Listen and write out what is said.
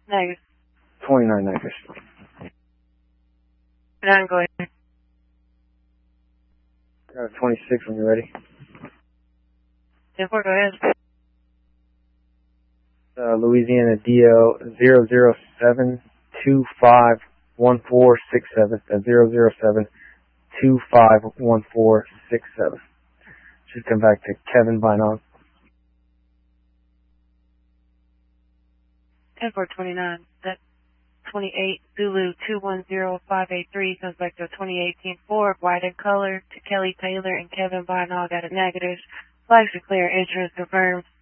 Negative. 29 negative. 9, go ahead. 26 when you're ready. 10-4, go ahead. Louisiana DL 007251467. That's 007251467. Should come back to Kevin Vinon. 10-4-29. That 28 Zulu 210583 comes back to a 2018 Ford, white in color, to Kelly Taylor and Kevin Vinon. Got a negative. Flags are clear. Insurance confirmed.